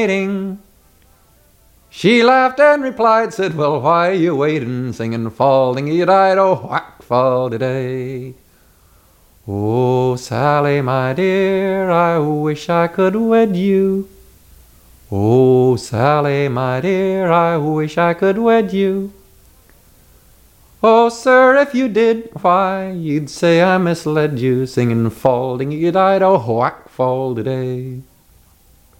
waiting. She laughed and replied, said, well, why are you waiting? Singing, fall, dingy-di-do, oh, whack, fall today. Oh, Sally, my dear, I wish I could wed you. Oh, Sally, my dear, I wish I could wed you. Oh, sir, if you did, why, you'd say I misled you, singing, fall, dingy-di-do, oh, whack, fall today.